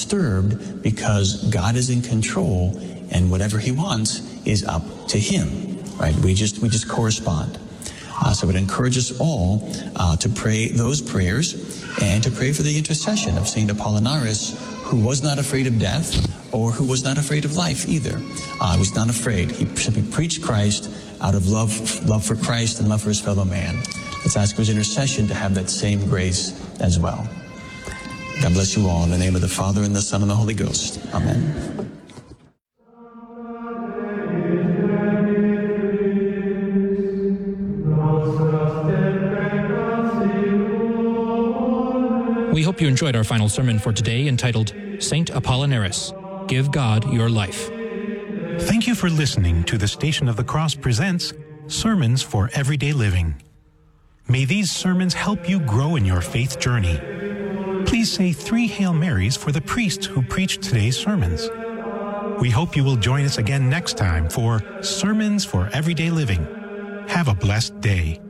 disturbed because God is in control, and whatever he wants is up to him, right? We just correspond. So I would encourage us all to pray those prayers and to pray for the intercession of St. Apollinaris, who was not afraid of death or who was not afraid of life either. He was not afraid. He simply preached Christ out of love for Christ and love for his fellow man. Let's ask for his intercession to have that same grace as well. God bless you all in the name of the Father and the Son and the Holy Ghost. Amen. We hope you enjoyed our final sermon for today, entitled Saint Apollinaris, Give God Your Life. Thank you for listening to the Station of the Cross presents Sermons for Everyday Living. May these sermons help you grow in your faith journey. Please say 3 Hail Marys for the priest who preached today's sermons. We hope you will join us again next time for Sermons for Everyday Living. Have a blessed day.